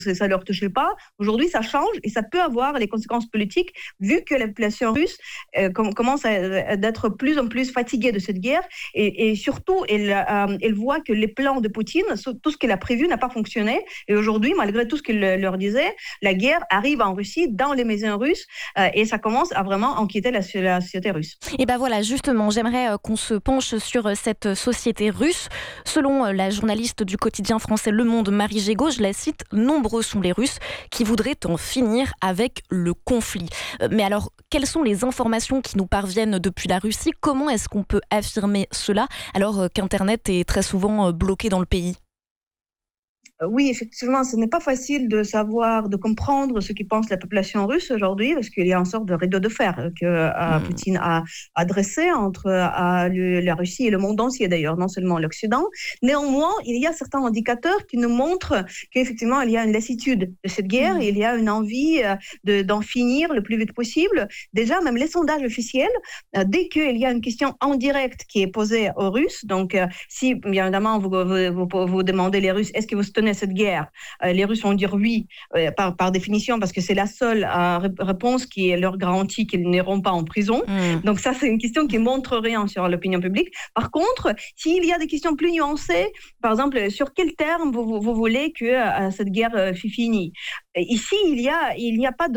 ça leur touchait pas. Aujourd'hui, ça change et ça peut avoir les conséquences politiques vu que la population russe commence d'être plus en plus fatiguée de cette guerre et surtout, elle voit que les plans de Poutine, tout ce qu'il a prévu n'a pas fonctionné. Et aujourd'hui, malgré tout ce qu'il leur disait, la guerre arrive en Russie, dans les maisons russes, et ça commence à vraiment inquiéter la société russe. Et ben voilà, justement, j'aimerais qu'on se penche sur cette société russe. Selon la journaliste du quotidien français Le Monde, Marie Gégaud, je la cite, « Nombreux sont les Russes qui voudraient en finir avec le conflit ». Mais alors, quelles sont les informations qui nous parviennent depuis la Russie ? Comment est-ce qu'on peut affirmer cela alors qu'Internet est très souvent bloqué dans le pays ? Oui, effectivement, ce n'est pas facile de savoir, de comprendre ce que pense la population russe aujourd'hui, parce qu'il y a une sorte de rideau de fer que Poutine a dressé entre la Russie et le monde entier, d'ailleurs, non seulement l'Occident. Néanmoins, il y a certains indicateurs qui nous montrent qu'effectivement, il y a une lassitude de cette guerre, et il y a une envie d'en finir le plus vite possible. Déjà, même les sondages officiels, dès qu'il y a une question en direct qui est posée aux Russes, donc si, bien évidemment, vous demandez les Russes, est-ce que vous soutenez cette guerre, les Russes vont dire oui par définition parce que c'est la seule réponse qui leur garantit qu'ils n'iront pas en prison. Donc ça, c'est une question qui montre rien sur l'opinion publique. Par contre, s'il y a des questions plus nuancées, par exemple, sur quel terme vous voulez que cette guerre finisse. Ici, il n'y a pas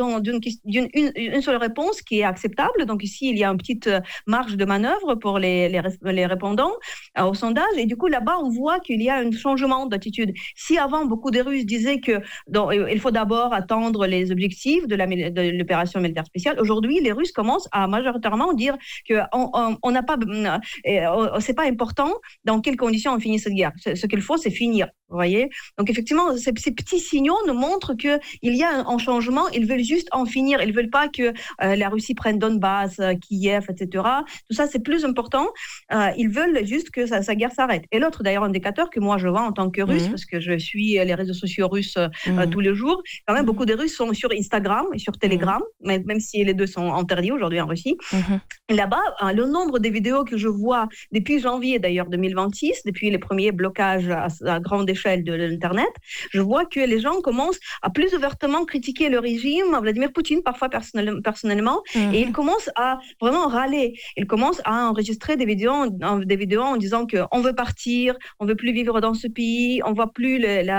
une seule réponse qui est acceptable. Donc ici, il y a une petite marge de manœuvre pour les répondants au sondage. Et du coup, là-bas, on voit qu'il y a un changement d'attitude. Si avant, beaucoup de Russes disaient qu'il faut d'abord attendre les objectifs de l'opération militaire spéciale, aujourd'hui, les Russes commencent à majoritairement dire qu'on n'a pas, c'est pas important dans quelles conditions on finit cette guerre. Ce qu'il faut, c'est finir. Vous voyez ? Donc effectivement, ces petits signaux nous montrent qu'il y a un changement. Ils veulent juste en finir. Ils ne veulent pas que la Russie prenne Donbass, Kiev, etc. Tout ça, c'est plus important. Ils veulent juste que sa guerre s'arrête. Et l'autre, d'ailleurs, indicateur que moi, je vois en tant que Russe, parce que je suis les réseaux sociaux russes tous les jours, quand même, beaucoup de Russes sont sur Instagram et sur Telegram, même si les deux sont interdits aujourd'hui en Russie. Et là-bas, le nombre de vidéos que je vois depuis janvier, d'ailleurs, 2026, depuis les premiers blocages à grande échelle de l'Internet, je vois que les gens commencent à plus ouvertement critiquer le régime, Vladimir Poutine, parfois personnellement, et ils commencent à vraiment râler. Ils commencent à enregistrer des vidéos en disant qu'on veut partir, on veut plus vivre dans ce pays, on voit plus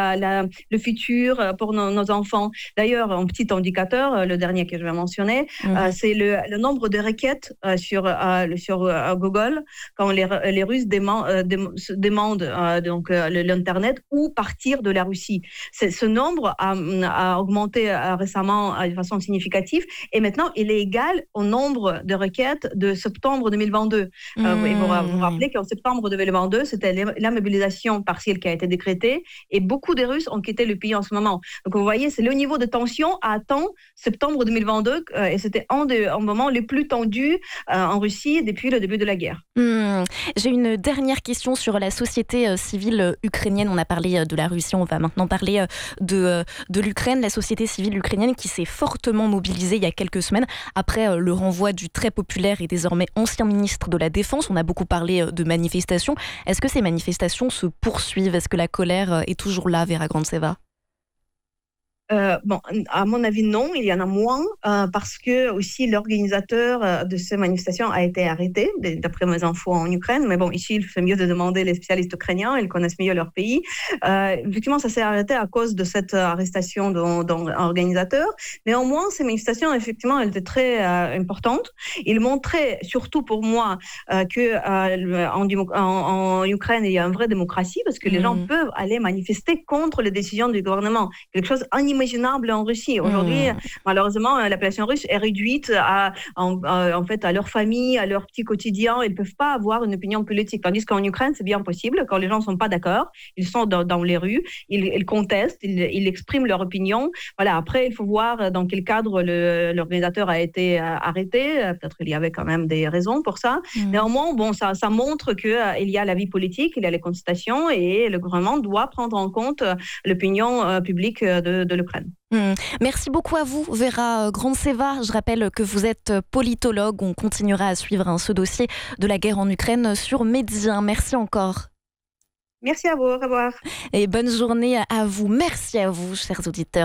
le futur pour nos enfants. D'ailleurs, un petit indicateur, le dernier que je vais mentionner, c'est le nombre de requêtes sur Google quand les Russes demandent donc l'Internet ou partir de la Russie. Ce nombre a augmenté récemment de façon significative et maintenant il est égal au nombre de requêtes de septembre 2022. Vous vous rappelez qu'en septembre 2022, c'était la mobilisation partielle qui a été décrétée et beaucoup de Russes ont quitté le pays en ce moment. Donc vous voyez, c'est le niveau de tension à temps septembre 2022 et c'était un des moments les plus tendus en Russie depuis le début de la guerre. J'ai une dernière question sur la société civile ukrainienne. On a parlé de la Russie, on va maintenant parler de l'Ukraine, la société civile ukrainienne qui s'est fortement mobilisée il y a quelques semaines après le renvoi du très populaire et désormais ancien ministre de la Défense. On a beaucoup parlé de manifestations. Est-ce que ces manifestations se poursuivent ? Est-ce que la colère est toujours là, Vera Grantseva ? Bon, à mon avis, non, il y en a moins parce que aussi l'organisateur de ces manifestations a été arrêté, d'après mes infos en Ukraine. Mais bon, ici, il fait mieux de demander les spécialistes ukrainiens, ils connaissent mieux leur pays. Effectivement, ça s'est arrêté à cause de cette arrestation d'un organisateur. Néanmoins, ces manifestations, effectivement, elles étaient très importantes. Ils montraient, surtout pour moi, en Ukraine, il y a une vraie démocratie parce que les gens peuvent aller manifester contre les décisions du gouvernement. Quelque chose inimaginable en Russie. Aujourd'hui, malheureusement, la population russe est réduite en fait, à leur famille, à leur petit quotidien. Ils ne peuvent pas avoir une opinion politique. Tandis qu'en Ukraine, c'est bien possible. Quand les gens ne sont pas d'accord, ils sont dans les rues, ils contestent, ils expriment leur opinion. Voilà. Après, il faut voir dans quel cadre l'organisateur a été arrêté. Peut-être qu'il y avait quand même des raisons pour ça. Néanmoins, bon, ça montre qu'il y a la vie politique, il y a les contestations et le gouvernement doit prendre en compte l'opinion publique de l'Ukraine. Merci beaucoup à vous, Vera Grantseva. Je rappelle que vous êtes politologue. On continuera à suivre ce dossier de la guerre en Ukraine sur Média. Merci encore. Merci à vous, au revoir. Et bonne journée à vous. Merci à vous, chers auditeurs.